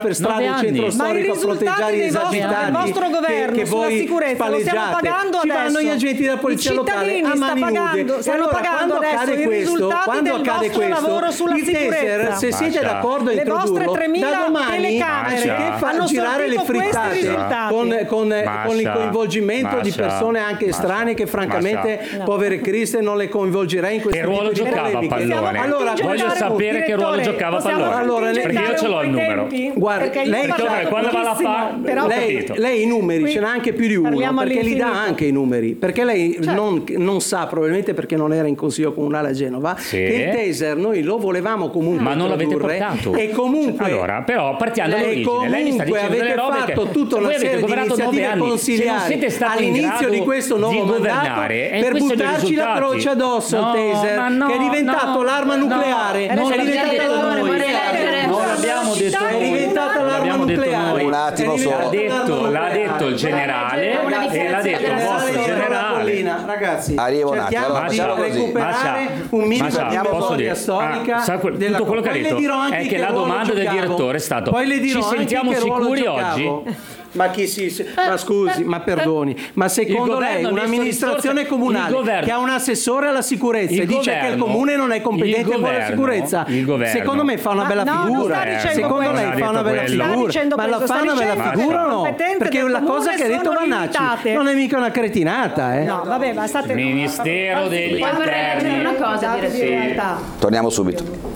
per strada il centro storico a proteggiare gli esagitanti. Il vostro governo che sulla voi sicurezza lo stiamo pagando ci adesso. vanno gli agenti della polizia locale a mani nude. Stanno pagando adesso i risultati del vostro lavoro sulla sicurezza. Se siete d'accordo a introdurlo, da domani che fa girare le frittate con il coinvolgimento di persone anche estranee che francamente povere Cristian non le coinvolgerei in questo che ruolo giocava a pallone? Allora, voglio sapere che ruolo giocava a pallone. Allora, perché io ce l'ho il numero. Guarda, quando va la fa, lei i numeri ce n'ha anche più di uno, perché li dà anche i numeri, perché lei non sa, probabilmente perché non era in consiglio comunale a Genova, che il taser noi lo volevamo comunque ma non l'avete portato, e comunque allora però partiamo dall'origine. Lei mi sta dicendo delle robe fatto tutta una serie di iniziative consigliari all'inizio di questo nuovo mandato per buttarci la croce addosso al taser, che è diventato l'arma nucleare, è diventata l'arma nucleare. Non l'abbiamo detto noi, è diventata l'arma nucleare. Un attimo solo. L'ha detto il generale e l'ha detto il vostro generale. Ragazzi, arrivo un attimo. Allora, cerchiamo di recuperare un minimo di memoria storica. Tutto quello che ha detto è che la domanda del direttore è stata: ci sentiamo sicuri oggi? Ma ma scusi, ma perdoni, ma secondo lei un'amministrazione comunale che ha un assessore alla sicurezza e dice che il comune non è competente con la sicurezza, secondo me fa una bella figura. Secondo lei fa una bella figura, ma la fa una bella figura o no? Perché la cosa che ha detto Vannacci non è mica una cretinata, No, vabbè, ma state Ministero degli Interni. Una cosa, torniamo subito.